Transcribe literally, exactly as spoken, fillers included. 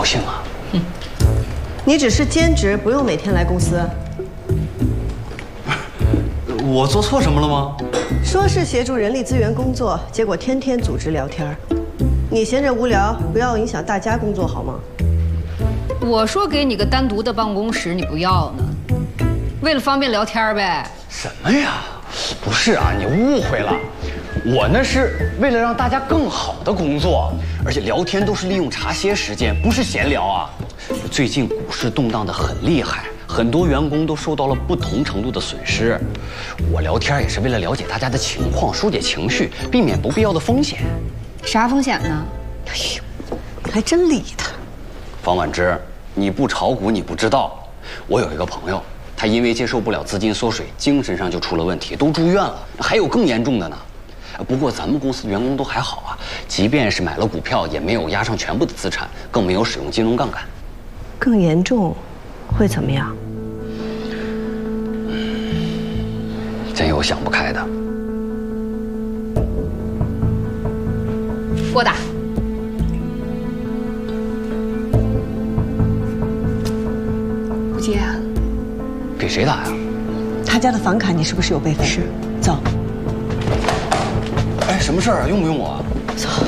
高兴啊。 嗯，你只是兼职，不用每天来公司。 我做错什么了吗？ 说是协助人力资源工作，结果天天组织聊天。你闲着无聊，不要影响大家工作好吗？ 我说给你个单独的办公室，你不要呢，为了方便聊天呗。 什么呀？不是啊，你误会了。我那是为了让大家更好的工作，而且聊天都是利用茶歇时间，不是闲聊啊。最近股市动荡得很厉害，很多员工都受到了不同程度的损失。我聊天也是为了了解大家的情况，疏解情绪，避免不必要的风险。 啥风险呢？ 哎呦，你还真理他。 方婉之，你不炒股你不知道。我有一个朋友，他因为接受不了资金缩水，精神上就出了问题，都住院了，还有更严重的呢。不过咱们公司的员工都还好啊，即便是买了股票，也没有押上全部的资产，更没有使用金融杠杆。 更严重，会怎么样？ 真有想不开的。 拨打。不接啊？ 给谁打呀？ 他家的房卡你是不是有备份？是。走。 哎，什么事儿啊？用不用我？ 走。